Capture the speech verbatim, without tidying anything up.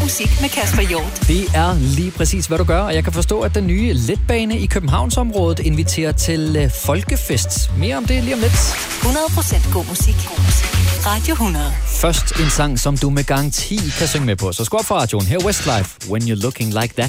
musik med Kasper Hjort. Det er lige præcis, hvad du gør, og jeg kan forstå, at den nye letbane i Københavnsområdet inviterer til øh, folkefest. Mere om det lige om lidt. hundrede procent god musik. God musik. Radio hundrede. Først en sang, som du med garanti kan synge med på. Så skru op for radioen. Her Westlife, When You're Looking Like That.